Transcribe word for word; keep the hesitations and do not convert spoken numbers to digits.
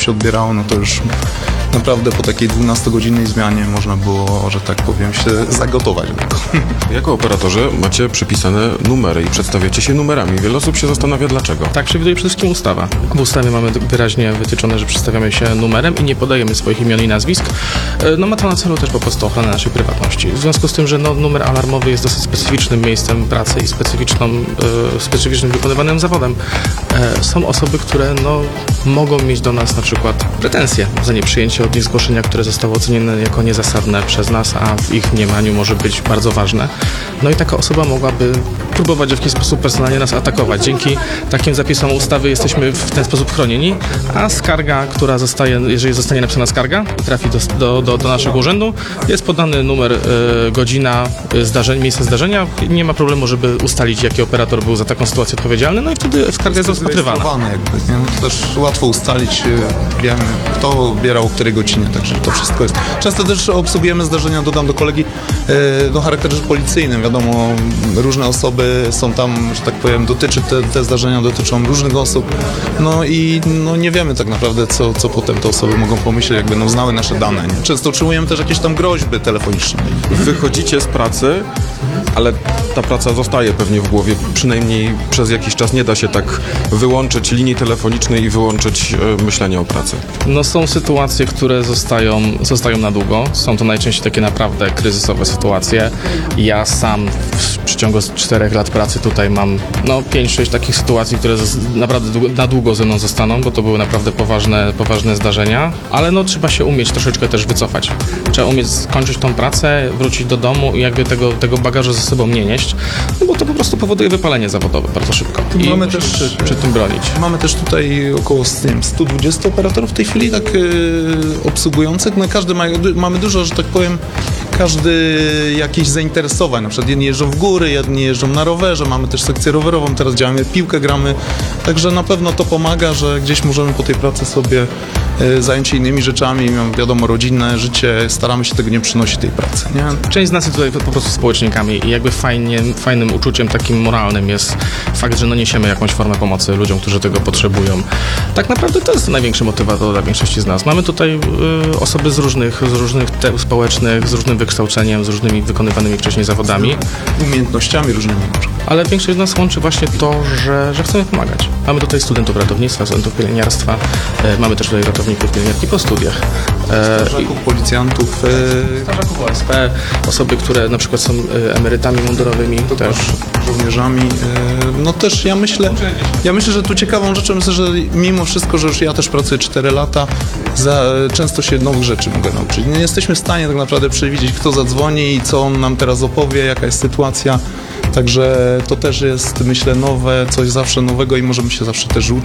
się odbierało, no to już naprawdę po takiej dwunastogodzinnej zmianie można było, że tak powiem, się zagotować do tego. Jako operatorzy macie przypisane numery i przedstawiacie się numerami. Wiele osób się zastanawia dlaczego. Tak przewiduje przede wszystkim ustawa. W ustawie mamy wyraźnie wytyczone, że przedstawiamy się numerem i nie podajemy swoich imion i nazwisk. No ma to na celu też po prostu ochronę naszej prywatności. W związku z tym, że no, numer alarmowy jest dosyć specyficznym miejscem pracy i specyficzną, e, specyficznym wykonywanym zawodem. E, są osoby, które no, mogą mieć do nas na przykład pretensje za nieprzyjęcie od nich zgłoszenia, które zostało ocenione jako niezasadne przez nas, a w ich mniemaniu może być bardzo ważne. No i taka osoba mogłaby próbować w jakiś sposób personalnie nas atakować. Dzięki takim zapisom ustawy jesteśmy w ten sposób chronieni, a skarga, która zostaje, jeżeli zostanie napisana skarga, trafi do, do, do, do naszego urzędu, jest podany numer, y, godzina, y, zdarzeń, miejsce zdarzenia. Nie ma problemu, żeby ustalić, jaki operator był za taką sytuację odpowiedzialny, no i wtedy skarga jest rozpatrywana. Jakby, nie? No to też łatwo ustalić, wiemy, kto odbierał o której godzinie, także to wszystko jest. Często też obsługujemy zdarzenia, dodam do kolegi, o charakterze policyjnym. Wiadomo, różne osoby są tam, że tak powiem, dotyczy te, te zdarzenia dotyczą różnych osób, no i no nie wiemy tak naprawdę, co, co potem te osoby mogą pomyśleć, jak będą znały nasze dane. Nie? Często otrzymujemy też jakieś tam groźby telefoniczne. Wychodzicie z pracy, ale ta praca zostaje pewnie w głowie, przynajmniej przez jakiś czas nie da się tak wyłączyć linii telefonicznej i wyłączyć e, myślenia o pracy. No są sytuacje, które zostają, zostają na długo. Są to najczęściej takie naprawdę kryzysowe sytuacje. Ja sam w przeciągu czterech lat pracy tutaj mam no pięć sześć takich sytuacji, które naprawdę długo, na długo ze mną zostaną, bo to były naprawdę poważne, poważne zdarzenia, ale no trzeba się umieć troszeczkę też wycofać. Trzeba umieć skończyć tą pracę, wrócić do domu i jakby tego, tego bagażu ze sobą nie nieść, no bo to po prostu powoduje wypalenie zawodowe bardzo szybko. I mamy też przy, przy tym bronić. Mamy też tutaj około nie wiem, sto dwadzieścia operatorów w tej chwili tak yy, obsługujących. No każdy ma, mamy dużo, że tak powiem, każdy jakieś zainteresowań. Na przykład jedni jeżdżą w góry, jedni jeżdżą na rowerze, mamy też sekcję rowerową, teraz działamy, piłkę gramy. Także na pewno to pomaga, że gdzieś możemy po tej pracy sobie y, zająć się innymi rzeczami. Mamy, wiadomo, rodzinne życie, staramy się tego nie przynosić tej pracy. Nie? Część z nas jest tutaj po prostu społecznikami i jakby fajnie, fajnym uczuciem takim moralnym jest fakt, że no niesiemy jakąś formę pomocy ludziom, którzy tego potrzebują. Tak naprawdę to jest największy motywator dla większości z nas. Mamy tutaj y, osoby z różnych, z różnych te, społecznych, z różnym wykształceniem, z różnymi wykonywanymi wcześniej zawodami. Umiejętnościami różnymi. Ale większość z nas łączy właśnie to, że, że chcemy pomagać. Mamy tutaj studentów ratownictwa, studentów pielęgniarstwa, e, mamy też tutaj ratowników, pielęgniarki po studiach. E, strażaków, policjantów. E, strażaków O S P, osoby, które na przykład są e, emerytami mundurowymi, też żołnierzami. E, no też ja myślę, ja myślę, że tu ciekawą rzeczą jest, że mimo wszystko, że już ja też pracuję cztery lata, za, często się nowych rzeczy mogę nauczyć. Nie jesteśmy w stanie tak naprawdę przewidzieć, kto zadzwoni i co on nam teraz opowie, jaka jest sytuacja. Także to też jest, myślę, nowe, coś zawsze nowego i możemy się zawsze też uczyć.